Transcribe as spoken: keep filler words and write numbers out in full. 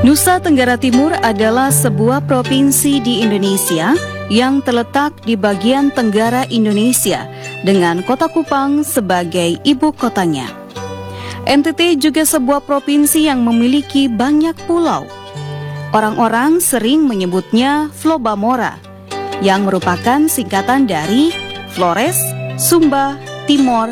Nusa Tenggara Timur adalah sebuah provinsi di Indonesia yang terletak di bagian tenggara Indonesia dengan kota Kupang sebagai ibu kotanya. N T T juga sebuah provinsi yang memiliki banyak pulau. Orang-orang sering menyebutnya Flobamora, yang merupakan singkatan dari Flores, Sumba, Timor,